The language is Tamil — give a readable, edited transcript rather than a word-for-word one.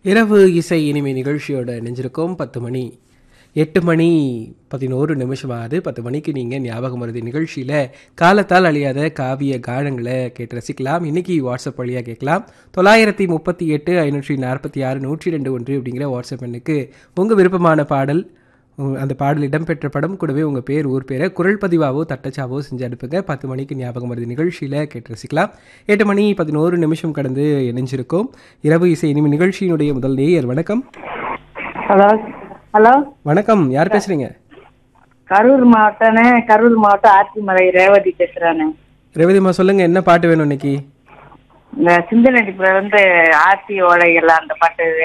இரவு இசை இனிமை நிகழ்ச்சியோட இணைஞ்சிருக்கோம். 10 மணி 8 மணி 11 நிமிஷம் ஆகுது. 10 மணிக்கு நீங்கள் ஞாபகம் வருது நிகழ்ச்சியில் காலத்தால் அழியாத காவிய கானங்களை கேட்டு ரசிக்கலாம். இன்றைக்கி வாட்ஸ்அப் வழியாக கேட்கலாம். 938 546 102 அப்படிங்கிற வாட்ஸ்அப் எண்ணுக்கு உங்கள் விருப்பமான பாடல், அந்த பாடல் இடம்பெற்ற படம் கூடவே உங்கள் பேர், ஊர் பேரை குரல் பதிவாவோ தட்டச்சாவோ செஞ்சு அனுப்புங்க. 10 மணிக்கு ஞாபகம் வருது நிகழ்ச்சியில் கேட்டு ரசிக்கலாம். 8 மணி 11 நிமிஷம் கடந்து இணைஞ்சிருக்கோம். இரவு இசை இனிமை நிகழ்ச்சியினுடைய முதல் நேயர். வணக்கம். ஹலோ ஹலோ வணக்கம், யார் பேசுறீங்க? கரூர் மாவட்டம் ஆத்திமலை ரேவதி பேசுறானே. ரேவதிமா, சொல்லுங்க, என்ன பாட்டு வேணும் இன்னைக்கு? இந்த சிந்து நடிப்புல ஆர்த்தி ஓலைகள் அந்த பாட்டு